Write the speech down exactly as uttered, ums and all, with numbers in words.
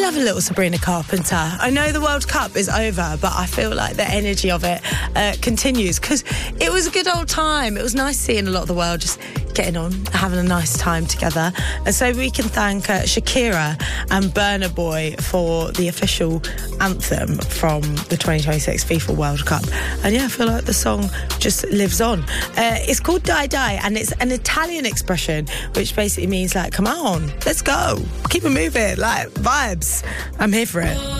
love a little Sabrina Carpenter. I know the World Cup is over, but I feel like the energy of it uh, continues because it was a good old time. It was nice seeing a lot of the world just getting on, having a nice time together. And so we can thank uh, Shakira and Burna Boy for the official anthem from the twenty twenty-six FIFA World Cup. And yeah, I feel like the song just lives on. Uh, it's called Die Die, and it's an Italian expression which basically means like, come on, let's go, keep it moving, like vibes. I'm here for it.